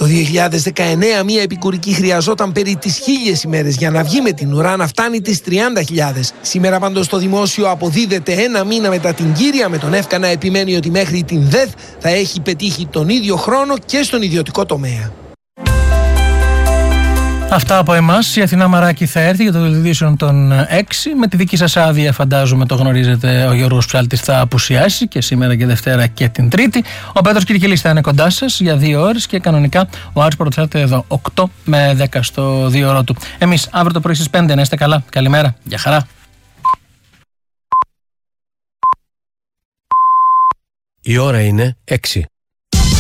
Το 2019 μια επικουρική χρειαζόταν περί τις 1.000 ημέρες για να βγει με την ουρά να φτάνει τις 30.000. Σήμερα πάντως στο δημόσιο αποδίδεται ένα μήνα μετά την κύρια, με τον ΕΦΚΑ να επιμένει ότι μέχρι την ΔΕΘ θα έχει πετύχει τον ίδιο χρόνο και στον ιδιωτικό τομέα. Αυτά από εμάς. Η Αθηνά Μαράκη θα έρθει για το δελτίο των 6. Με τη δική σας άδεια, φαντάζομαι το γνωρίζετε, ο Γιώργος Ψάλτης θα απουσιάσει και σήμερα και Δευτέρα και την Τρίτη. Ο Πέτρος Κυρκελής θα είναι κοντά σας για 2 ώρες και κανονικά ο Άρης Πρωτοσάρτη εδώ 8 με 10 στο 2 ώρο του. Εμείς αύριο το πρωί στις 5 να είστε καλά. Καλημέρα. Γεια χαρά. Η ώρα είναι 6.